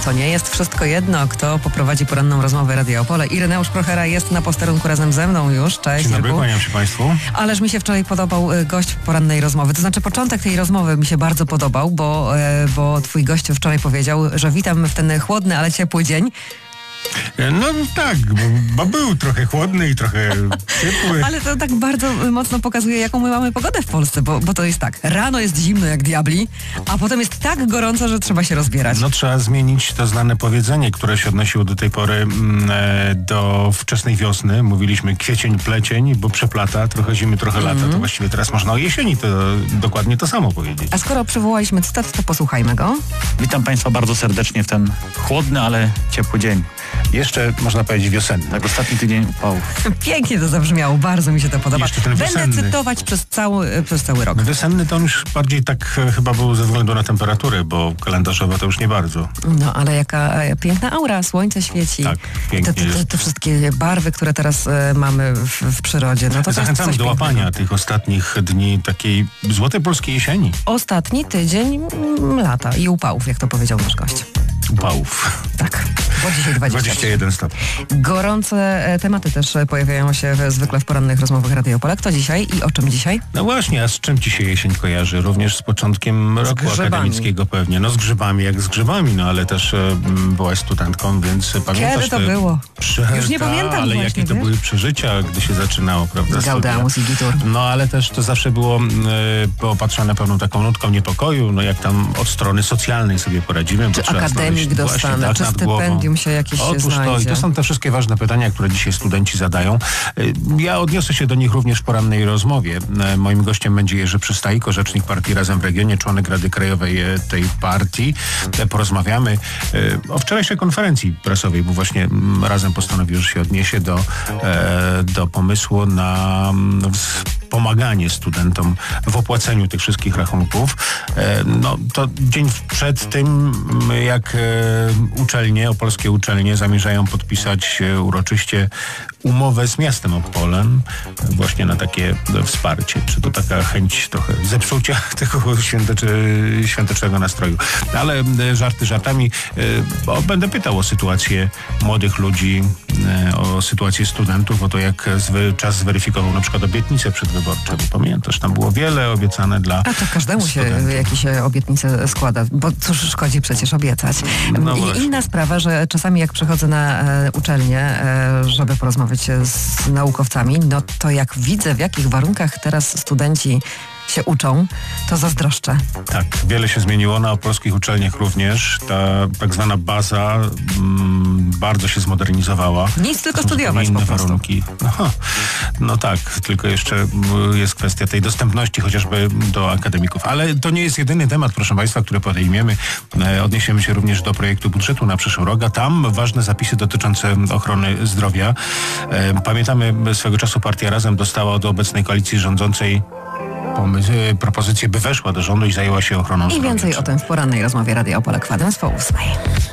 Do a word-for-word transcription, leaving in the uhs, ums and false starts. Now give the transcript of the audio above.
to nie jest wszystko jedno, kto poprowadzi poranną rozmowę Radia Opole. Ireneusz Prochera jest na posterunku razem ze mną już. Cześć. Dzień dobry, kłaniam się Państwu. Ależ mi się wczoraj podobał gość porannej rozmowy. To znaczy początek tej rozmowy mi się bardzo podobał, bo, bo twój gość wczoraj powiedział, że witam w ten chłodny, ale ciepły dzień. No tak, bo był trochę chłodny i trochę ciepły. Ale to tak bardzo mocno pokazuje, jaką my mamy pogodę w Polsce, bo, bo to jest tak, rano jest zimno jak diabli, a potem jest tak gorąco, że trzeba się rozbierać. No trzeba zmienić to znane powiedzenie, które się odnosiło do tej pory mm, do wczesnej wiosny. Mówiliśmy kwiecień, plecień, bo przeplata, trochę zimy, trochę lata. Mm. To właściwie teraz można o jesieni to dokładnie to samo powiedzieć. A skoro przywołaliśmy cytat, to posłuchajmy go. Witam Państwa bardzo serdecznie w ten chłodny, ale ciepły dzień. Jeszcze można powiedzieć wiosenny. Tak, ostatni tydzień upałów. Pięknie to zabrzmiało, bardzo mi się to podoba. Będę wiosenny. cytować przez cały, przez cały rok. Wiosenny to on już bardziej tak e, chyba był ze względu na temperaturę, bo kalendarzowo to już nie bardzo. No, ale jaka e, piękna aura, słońce świeci. Tak, pięknie te, te, te, te wszystkie barwy, które teraz e, mamy w, w przyrodzie. No to Zachęcamy to do łapania pięknego. tych ostatnich dni takiej złotej polskiej jesieni. Ostatni tydzień mm, lata i upałów, jak to powiedział nasz gość. Upałów. Tak, bo dzisiaj dwadzieścia. dwadzieścia jeden stopni. Gorące e, tematy też e, pojawiają się w, zwykle w porannych rozmowach Radia Opole. Kto dzisiaj i o czym dzisiaj? No właśnie, a z czym ci się jesień kojarzy? Również z początkiem roku grzybami. akademickiego pewnie. No z grzybami jak z grzybami, no ale też e, byłaś studentką, więc pamiętasz... Kiedy to te było? Prze- Już nie ta, pamiętam ale właśnie, jakie to wiesz? były przeżycia, gdy się zaczynało, prawda? Gaudeamus Igitur. No ale też to zawsze było e, opatrzone pewną taką nutką niepokoju, no jak tam od strony socjalnej sobie poradzimy. Czy akademik dostanę, tak, czy stypendium się jakieś Otóż się znajdzie? to, i to są te wszystkie ważne pytania, które dzisiaj studenci zadają. Ja odniosę się do nich również w porannej rozmowie. Moim gościem będzie Jerzy Przystajko, rzecznik partii Razem w Regionie, członek Rady Krajowej tej partii. Porozmawiamy o wczorajszej konferencji prasowej, bo właśnie Razem postanowił, że się odniesie do, do pomysłu na pomaganie studentom w opłaceniu tych wszystkich rachunków. No to dzień przed tym, jak uczelnie, opolskie uczelnie zamierzają podpisać uroczyście umowę z miastem Opolem właśnie na takie wsparcie. Czy to taka chęć trochę zepsucia tego świąteczy, świątecznego nastroju. Ale żarty żartami, bo będę pytał o sytuację młodych ludzi, o sytuację studentów, o to jak zwy, czas zweryfikował na przykład obietnice przedwyborcze. Bo pamiętasz, tam było wiele obiecane dla A to każdemu studentów. się jakieś obietnice składa, bo cóż szkodzi przecież obiecać. No I właśnie. inna sprawa, że czasami jak przychodzę na e, uczelnię, e, żeby porozmawiać z naukowcami, no to jak widzę, w jakich warunkach teraz studenci się uczą, to zazdroszczę. Tak, wiele się zmieniło na polskich uczelniach również. Ta tak zwana baza mm, bardzo się zmodernizowała. Nic, tylko Są studiować inne po prostu. warunki. No, no tak, tylko jeszcze mm, jest kwestia tej dostępności chociażby do akademików. Ale to nie jest jedyny temat, proszę Państwa, który podejmiemy. E, odniesiemy się również do projektu budżetu na przyszły rok, a tam ważne zapisy dotyczące ochrony zdrowia. E, pamiętamy, swego czasu Partia Razem dostała od obecnej koalicji rządzącej pomysł, propozycję, by weszła do rządu i zajęła się ochroną I zdrowia. więcej o tym w porannej rozmowie Radia Opole Kwadrans po ósmej.